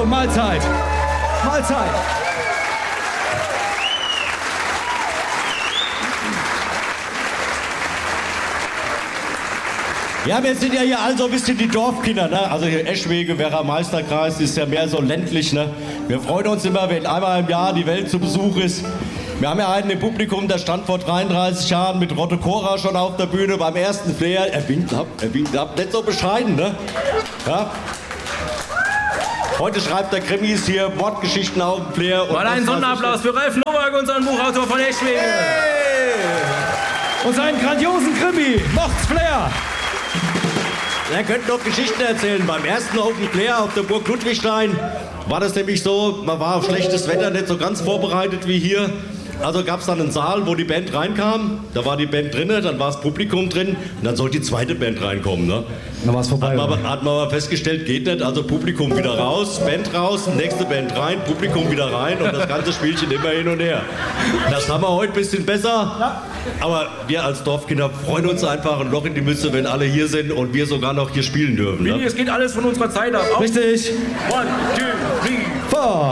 Achtung, Mahlzeit. Mahlzeit. Ja, wir sind ja hier alle so ein bisschen die Dorfkinder, ne? Also hier Eschwege, Werra Meisterkreis ist ja mehr so ländlich, ne? Wir freuen uns immer, wenn einmal im Jahr die Welt zu Besuch ist. Wir haben ja einen im Publikum, der stand vor 33 Jahren mit Rotte Cora schon auf der Bühne beim ersten Flair. Er winkt ab, nicht so bescheiden, ne? Ja? Heute schreibt der Krimis hier Mordgeschichten auf dem Flair. Mal einen Sonderapplaus für Ralf Nowak, unseren Buchautor von Eschwege. Hey! Und seinen grandiosen Krimi, Mords Flair. Er könnte noch Geschichten erzählen. Beim ersten Open Flair auf der Burg Ludwigstein war das nämlich so, man war auf schlechtes Wetter nicht so ganz vorbereitet wie hier. Also gab es dann einen Saal, wo die Band reinkam. Da war die Band drinnen, dann war das Publikum drin und dann sollte die zweite Band reinkommen. Ne? Dann war es vorbei. Hat man aber festgestellt, geht nicht. Also Publikum wieder raus, Band raus, nächste Band rein, Publikum wieder rein und das ganze Spielchen immer hin und her. Das haben wir heute ein bisschen besser. Ja. Aber wir als Dorfkinder freuen uns einfach ein Loch in die Mütze, wenn alle hier sind und wir sogar noch hier spielen dürfen. Ne? Es geht alles von unserer Zeit ab. Richtig. 1, 2, 3, 4.